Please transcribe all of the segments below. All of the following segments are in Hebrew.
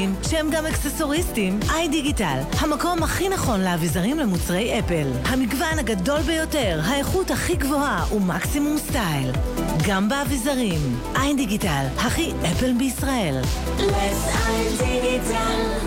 שהם גם אקססוריסטים. איי-דיגיטל, המקום הכי נכון לאביזרים למוצרי אפל. המגוון הגדול ביותר, האיכות הכי גבוהה ומקסימום סטייל. גם באביזרים. איי-דיגיטל, הכי אפל בישראל. Let's איי-דיגיטל.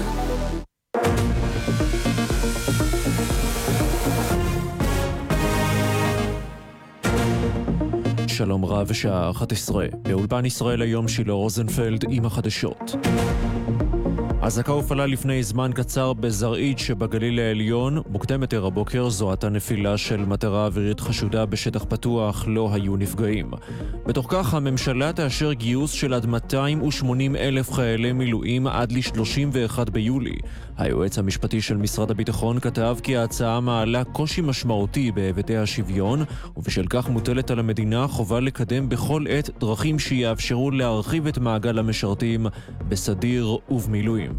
שלום רב, שעה 11. באולפן ישראל היום שילה רוזנפלד עם החדשות. אזעקה הופעלה לפני זמן קצר בזרעית שבגליל העליון. מוקדם יותר הבוקר זוהתה נפילה של מטרה אווירית חשודה בשטח פתוח, לא היו נפגעים. בתוך כך הממשלה תאשר גיוס של עד 280,000 חיילי מילואים עד ל-31 ביולי. היועץ המשפטי של משרד הביטחון כתב כי ההצעה מעלה קושי משמעותי בהיבטי השוויון, ובשל כך מוטלת על המדינה חובה לקדם בכל עת דרכים שיאפשרו להרחיב את מעגל המשרתים בסדיר ובמילואים.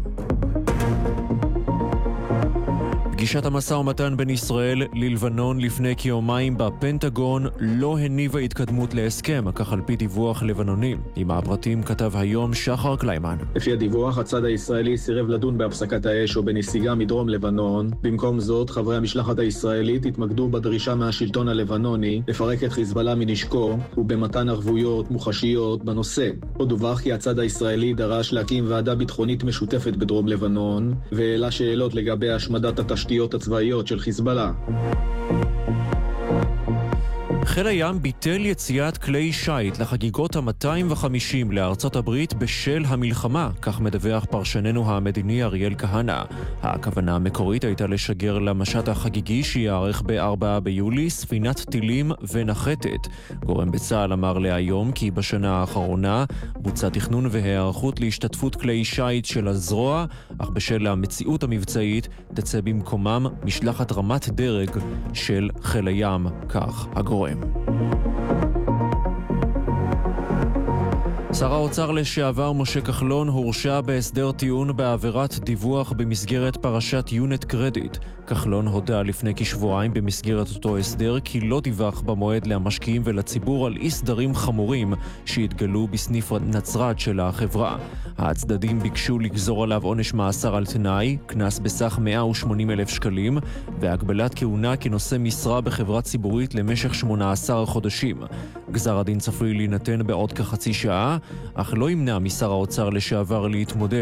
פגישת המשא ומתן בין ישראל ללבנון לפני כיומיים בפנטגון לא הניבה התקדמות להסכם, כך על פי דיווח לבנוני. עם הפרטים כתב היום שחר קליימן. לפי הדיווח, הצד הישראלי סירב לדון בהפסקת האש או בנסיגה מדרום לבנון. במקום זאת, חברי המשלחת הישראלית התמקדו בדרישה מהשלטון הלבנוני לפרק את חיזבאללה מנשקו ובמתן ערבויות מוחשיות בנושא. עוד דווח כי הצד הישראלי דרש להקים ועדה ביטחונית משותפת בדרום לבנון והעלה שאלות לגבי השמדת התשתיות הצבאיות של חיזבאללה. חיל הים ביטל יציאת כלי שייט לחגיגות ה-250 לארצות הברית בשל המלחמה, כך מדווח פרשננו המדיני אריאל כהנא. הכוונה המקורית הייתה לשגר למשט החגיגי שיערך ב-4 ביולי ספינת טילים ונחתת. גורם בצה"ל אמר להיום כי בשנה האחרונה בוצע תכנון והיערכות להשתתפות כלי שייט של הזרוע, אך בשל המציאות המבצעית תצא במקומם משלחת רמת דרג של חיל הים, כך הגורם. שר האוצר לשעבר משה כחלון הורשע בהסדר טיעון בעבירת דיווח במסגרת פרשת יונט קרדיט. כחלון הודע לפני כשבועיים במסגרת אותו הסדר כי לא דיווח במועד למשקיעים ולציבור על אי סדרים חמורים שהתגלו בסניף נצרת של החברה. הצדדים ביקשו לגזור עליו עונש מאסר על תנאי, קנס בסך 180,000 שקלים, והגבלת כהונה כנושא משרה בחברה ציבורית למשך 18 חודשים. גזר הדין צפוי להינתן בעוד כחצי שעה, אך לא ימנע משר האוצר לשעבר להתמודד